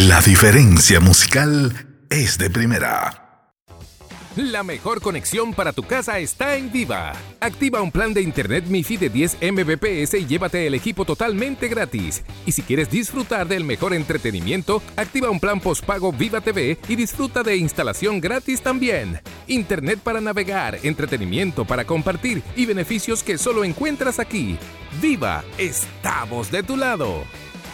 La diferencia musical es de primera. La mejor conexión para tu casa está en Viva. Activa un plan de internet MiFi de 10 Mbps y llévate el equipo totalmente gratis. Y si quieres disfrutar del mejor entretenimiento, activa un plan postpago Viva TV y disfruta de instalación gratis también. Internet para navegar, entretenimiento para compartir y beneficios que solo encuentras aquí. Viva, estamos de tu lado.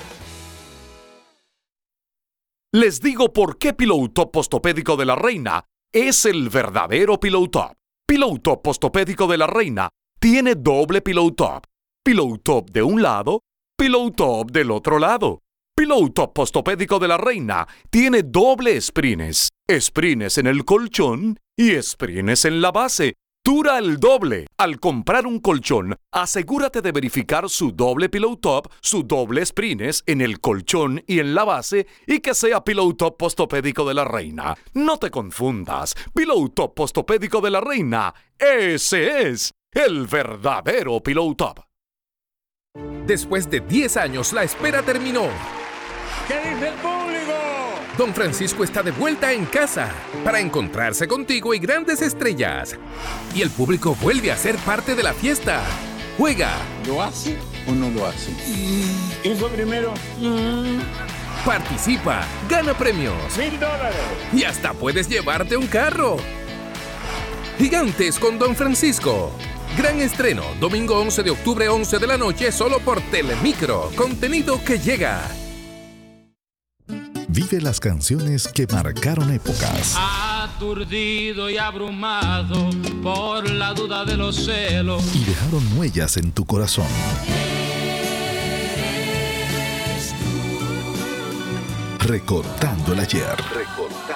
Les digo por qué Pillow Top Postopédico de la Reina es el verdadero Pillow Top. Pillow Top Postopédico de la Reina tiene doble Pillow Top. Pillow Top de un lado, Pillow Top del otro lado. Pillow Top Postopédico de la Reina tiene doble sprines. Sprines en el colchón y sprines en la base. Dura el doble. Al comprar un colchón, asegúrate de verificar su doble Pillow Top, su doble sprines en el colchón y en la base y que sea Pillow Top Postopédico de la Reina. No te confundas. Pillow Top Postopédico de la Reina, ese es el verdadero Pillow Top. Después de 10 años, la espera terminó. ¿Qué dice el público? Don Francisco está de vuelta en casa para encontrarse contigo y grandes estrellas. Y el público vuelve a ser parte de la fiesta. Juega. ¿Lo hace o no lo hace? ¿Hizo primero? Participa. Gana premios. $1000. Y hasta puedes llevarte un carro. Gigantes con Don Francisco. Gran estreno, domingo 11 de octubre, 11 de la noche, solo por Telemicro. Contenido que llega. Vive las canciones que marcaron épocas. Aturdido y abrumado por la duda de los celos. Y dejaron huellas en tu corazón. Recordando el ayer.